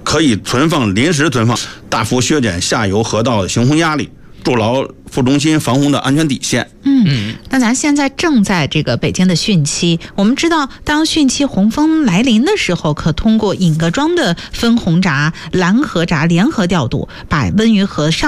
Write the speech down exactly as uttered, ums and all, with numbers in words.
可以存放临时存放，大幅削减下游河道的行洪压力，筑牢副中心防洪的安全底线。 嗯，那咱现在正在这个北京的汛期，我们知道，当汛期洪峰来临的时候，可通过尹各庄的分洪闸、拦河闸联合调度，把温榆河上